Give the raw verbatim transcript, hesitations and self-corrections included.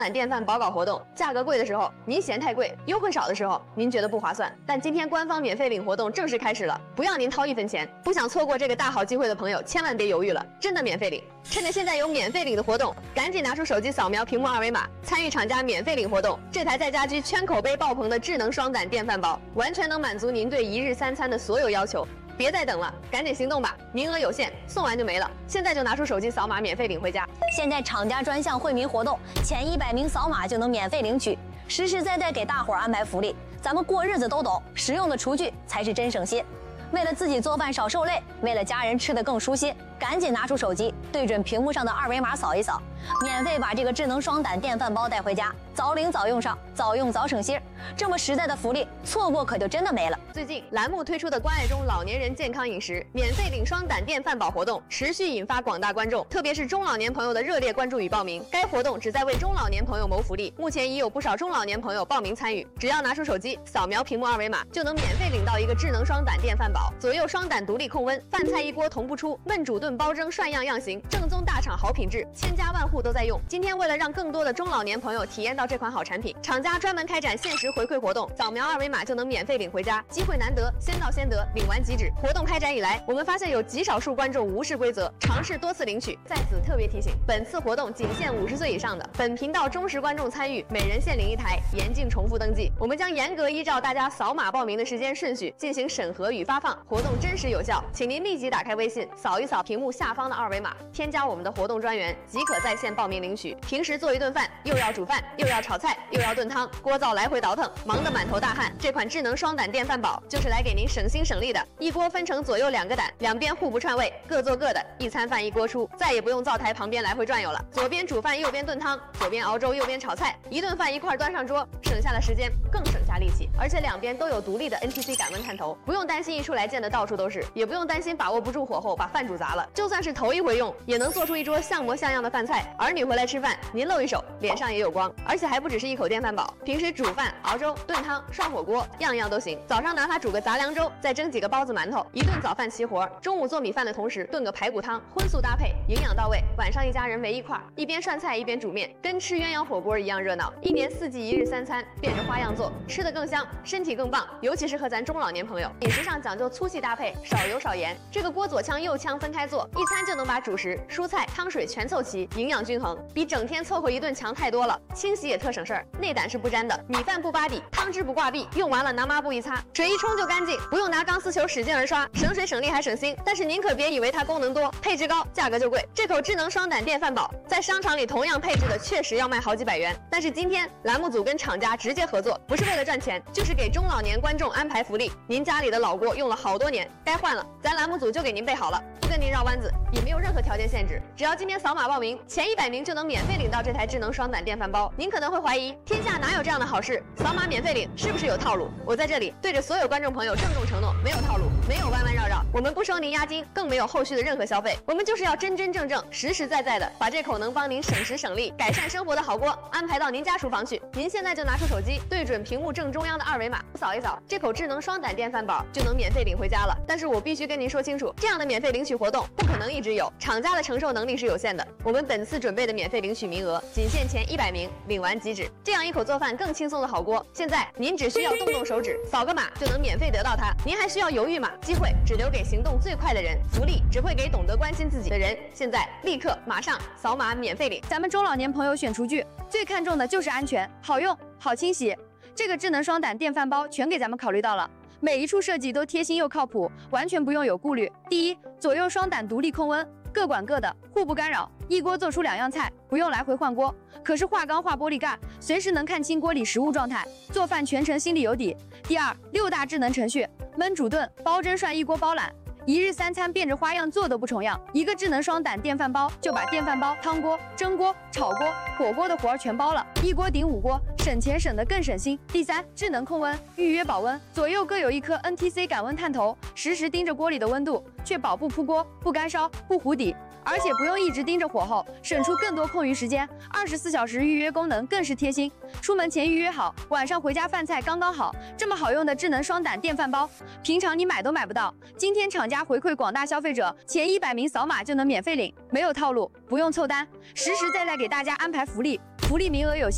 满电饭保搞活动，价格贵的时候您嫌太贵，优惠少的时候您觉得不划算。但今天官方免费领活动正式开始了，不要您掏一分钱。不想错过这个大好机会的朋友，千万别犹豫了，真的免费领！趁着现在有免费领的活动，赶紧拿出手机扫描屏幕二维码，参与厂家免费领活动。这台在家居圈口碑爆棚的智能双胆电饭煲，完全能满足您对一日三餐的所有要求。别再等了，赶紧行动吧！名额有限，送完就没了。现在就拿出手机扫码免费领回家。 现在厂家专项惠民活动，前一百名扫码就能免费领取，实实在在给大伙儿安排福利。咱们过日子都懂，实用的厨具才是真省心。为了自己做饭少受累，为了家人吃得更舒心，赶紧拿出手机，对准屏幕上的二维码扫一扫，免费把这个智能双胆电饭煲带回家，早领早用上，早用早省心。这么实在的福利，错过可就真的没了。 最近栏目推出的关爱中老年人健康饮食免费领双胆电饭煲活动，持续引发广大观众，特别是中老年朋友的热烈关注与报名。该活动旨在为中老年朋友谋福利，目前已有不少中老年朋友报名参与。只要拿出手机，扫描屏幕二维码，就能免费领到一个智能双胆电饭煲，左右双胆独立控温，饭菜一锅同步出，焖煮炖包蒸涮样样行，正宗大厂好品质，千家万户都在用。今天为了让更多的中老年朋友体验到这款好产品，厂家专门开展限时回馈活动，扫描二维码就能免费领回家，机会难得，先到先得，领完即止。活动开展以来，我们发现有极少数观众无视规则，尝试多次领取。在此特别提醒，本次活动仅限五十岁以上的本频道忠实观众参与，每人限领一台，严禁重复登记。我们将严格依照大家扫码报名的时间顺序进行审核与发放，活动真实有效，请您立即打开微信，扫一扫屏幕下方的二维码，添加我们的活动专员，即可在线报名领取。平时做一顿饭，又要煮饭，又要炒菜，又要炖汤，锅灶来回倒腾，忙得满头大汗。这款智能双胆电饭煲就是来给您省心省力的，一锅分成左右两个胆，两边互不串味，各做各的，一餐饭一锅出，再也不用灶台旁边来回转悠了。左边煮饭，右边炖汤，左边熬粥，右边炒菜，一顿饭一块端上桌，省下了时间，更省下力气。而且两边都有独立的 N T C 感温探头，不用担心一出来溅得到处都是，也不用担心把握不住火候把饭煮砸了。就算是头一回用，也能做出一桌像模像样的饭菜。儿女回来吃饭，您露一手，脸上也有光。而且还不只是一口电饭煲，平时煮饭、熬粥、炖汤、涮火锅，样样都行。早上拿它煮个杂粮粥，再蒸几个包子、馒头，一顿早饭齐活。中午做米饭的同时炖个排骨汤，荤素搭配，营养到位。晚上一家人围一块，一边涮菜一边煮面，跟吃鸳鸯火锅一样热闹。一年四季一日三餐，变着花样做，吃得更香，身体更棒。尤其适合咱中老年朋友，饮食上讲究粗细搭配，少油少盐。这个锅左炝右炝分开做，一餐就能把主食、蔬菜、汤水全凑齐，营养均衡，比整天凑合一顿强太多了。清洗也特省事儿，内胆是不沾的，米饭不扒底，汤汁不挂壁，用完了拿抹布一擦，水一冲就干净，不用拿钢丝球使劲儿刷，省水省力还省心。但是您可别以为它功能多，配置高，价格就贵。这口智能双胆电饭煲在商场里同样配置的确实要卖好几百元，但是今天栏目组跟厂家直接合作，不是为了赚钱，就是给中老年观众安排福利。您家里的老锅用了好多年，该换了，咱栏目组就给您备好了，不跟您绕弯子，也没有任何条件限制，只要今天扫码报名，前一百名就能免费领到这台智能双胆电饭煲。您可能会怀疑，天下哪有这样的好事？扫码免费领是不是有套路？我在这里对着所有观众朋友郑重承诺，没有套路，没有弯弯绕绕，我们不收您押金，更没有后续的任何消费，我们就是要真真正正、实实在在的把这口能帮您省时省力、改善生活的好锅安排到您家厨房去。您现在就拿出手机，对准屏幕正中央的二维码，扫一扫，这口智能双胆电饭煲就能免费领回家了。但是我必须跟您说清楚，这样的免费领取活动不可能一直有，厂家的承受能力是有限的。我们本次准备的免费领取名额仅限前一百名，领完即止。这样一口做饭更轻松的好锅，现在您只需要动动手指，扫个码就能免费得到它。您还需要犹豫吗？机会只留给行动最快的人，福利只会给懂得关心自己的人。现在立刻马上扫码免费领。 咱们中老年朋友选厨具最看重的就是安全、好用、好清洗。这个智能双胆电饭煲全给咱们考虑到了，每一处设计都贴心又靠谱，完全不用有顾虑。第一，左右双胆独立控温，各管各的，互不干扰，一锅做出两样菜，不用来回换锅。可是化钢化玻璃盖，随时能看清锅里食物状态，做饭全程心里有底。第二，六大智能程序，焖煮炖、包蒸涮一锅包揽。一日三餐变着花样做都不重样，一个智能双胆电饭煲就把电饭煲、汤锅、蒸锅、炒锅、火锅的活儿全包了，一锅顶五锅，省钱省得更省心。第三，智能控温，预约保温，左右各有一颗 N T C 感温探头，实时盯着锅里的温度，确保不扑锅、不干烧、不糊底。而且不用一直盯着火候，省出更多空余时间。二十四小时预约功能更是贴心，出门前预约好，晚上回家饭菜刚刚好。这么好用的智能双胆电饭煲，平常你买都买不到。今天厂家回馈广大消费者，前一百名扫码就能免费领，没有套路，不用凑单，实实在在给大家安排福利，福利名额有限。